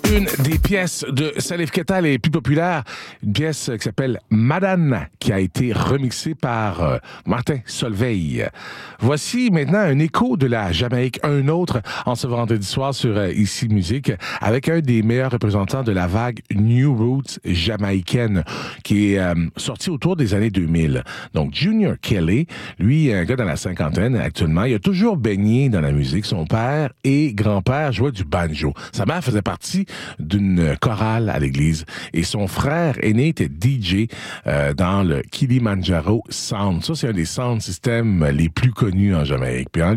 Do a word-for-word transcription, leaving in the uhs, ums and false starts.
Une des pièces de Salif Keita les plus populaires, une pièce qui s'appelle Madane, qui a été remixée par euh, Martin Solveig. Voici maintenant un écho de la Jamaïque, un autre en ce vendredi soir sur euh, Ici Musique, avec un des meilleurs représentants de la vague New Roots jamaïcaine, qui est euh, sorti autour des années deux mille. Donc Junior Kelly, lui, un gars dans la cinquantaine actuellement, il a toujours baigné dans la musique. Son père et grand-père jouaient du banjo. Sa mère faisait partie d'une chorale à l'église et son frère aîné était D J euh, dans le Kilimanjaro Sound. Ça, c'est un des sound systems les plus connus en Jamaïque. Puis en